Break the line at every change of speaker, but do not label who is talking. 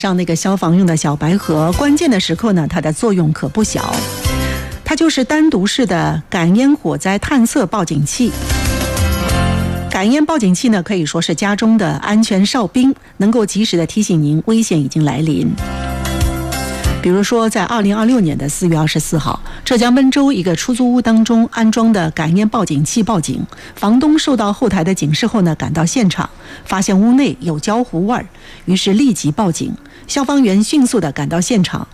上那个消防用的小白盒，关键的时刻呢，它的作用可不小。它就是单独式的感烟火灾探测报警器。感烟报警器呢，可以说是家中的安全哨兵，能够及时的提醒您危险已经来临。比如说，在2026年的4月24号，浙江温州一个出租屋当中安装的感烟报警器报警，房东受到后台的警示后呢，赶到现场，发现屋内有焦糊味儿，于是立即报警。消防员迅速的赶到现场，